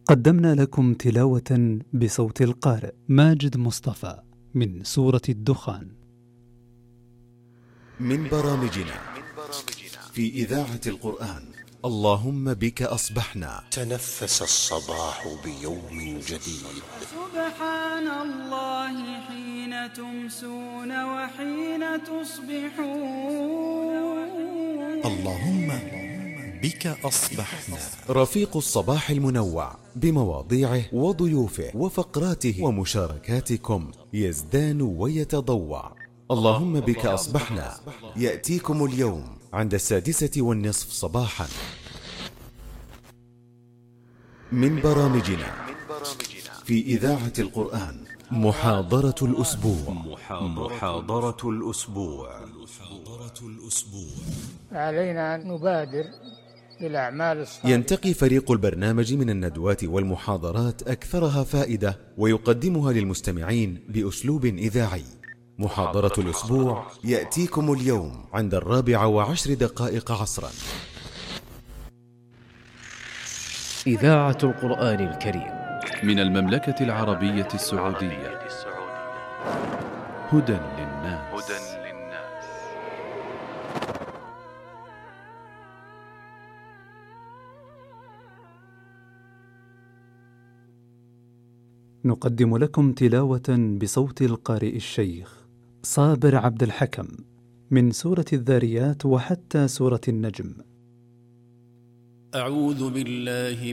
قدمنا لكم تلاوة بصوت القارئ ماجد مصطفى من سورة الدخان من برامجنا في إذاعة القرآن. اللهم بك أصبحنا. تنفس الصباح بيوم جديد. سبحان الله حين تمسون وحين تصبحون. اللهم بك أصبحنا. رفيق الصباح المنوع بمواضيعه وضيوفه وفقراته ومشاركاتكم يزدان ويتضوع. اللهم بك أصبحنا يأتيكم اليوم عند 6:30 صباحا. من برامجنا في إذاعة القرآن محاضرة الأسبوع. محاضرة الأسبوع. علينا أن نبادر بالأعمال الصالحة. ينتقي فريق البرنامج من الندوات والمحاضرات أكثرها فائدة ويقدمها للمستمعين بأسلوب إذاعي. محاضرة الأسبوع يأتيكم اليوم عند 4:10 عصرا. إذاعة القرآن الكريم من المملكة العربية السعودية. هدى للناس. نقدم لكم تلاوة بصوت القارئ الشيخ صابر عبد الحكم من سورة الذاريات وحتى سورة النجم. أعوذ بالله